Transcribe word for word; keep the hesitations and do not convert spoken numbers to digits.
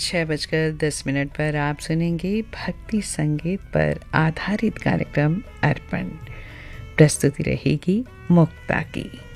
छः बजकर दस मिनट पर आप सुनेंगे भक्ति संगीत पर आधारित कार्यक्रम अर्पण। प्रस्तुति रहेगी मुक्ता की।